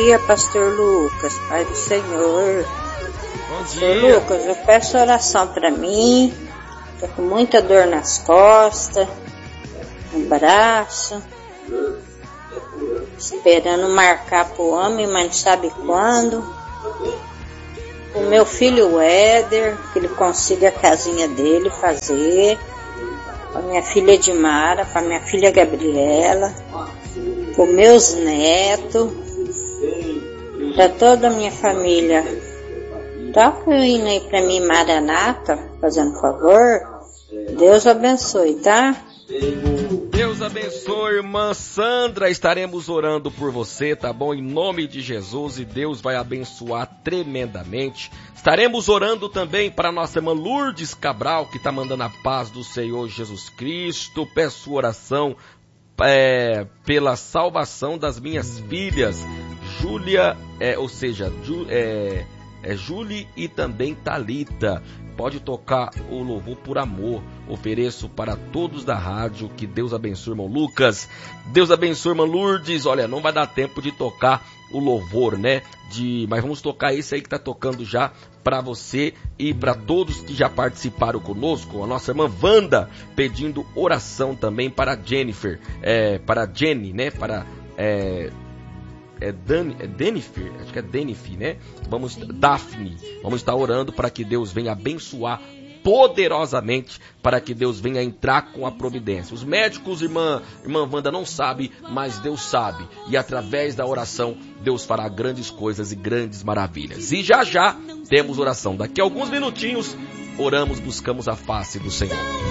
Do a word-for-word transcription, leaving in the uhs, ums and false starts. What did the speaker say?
dia, pastor Lucas, Pai do Senhor. Bom Pastor dia. Lucas, eu peço oração pra mim. Tô com muita dor nas costas, no braço. Esperando marcar pro homem, mas não sabe quando. O meu filho Éder, que ele consiga a casinha dele fazer. Pra minha filha Edmara, pra minha filha Gabriela. Para meus netos, para toda a minha família. Toca o hino aí para mim, Maranata, fazendo favor. Deus abençoe, tá? Deus abençoe, irmã Sandra. Estaremos orando por você, tá bom? Em nome de Jesus, e Deus vai abençoar tremendamente. Estaremos orando também para nossa irmã Lourdes Cabral, que está mandando a paz do Senhor Jesus Cristo. Peço oração É, pela salvação das minhas filhas, Júlia, é, ou seja, Ju, é, é Júlia e também Thalita. Pode tocar o louvor por amor. Ofereço para todos da rádio. Que Deus abençoe, irmão Lucas. Deus abençoe, irmã Lourdes. Olha, não vai dar tempo de tocar o louvor, né? De, mas vamos tocar esse aí que tá tocando já para você e para todos que já participaram conosco. A nossa irmã Wanda pedindo oração também para Jennifer, é, para Jenny, né? Para é, é, Dan, é Denifer, acho que é Denifer, né? Vamos, Daphne, vamos estar orando para que Deus venha abençoar poderosamente, para que Deus venha entrar com a providência. Os médicos, irmã, irmã Wanda, não sabe, mas Deus sabe. E através da oração, Deus fará grandes coisas e grandes maravilhas. E já já temos oração. Daqui a alguns minutinhos, oramos, buscamos a face do Senhor.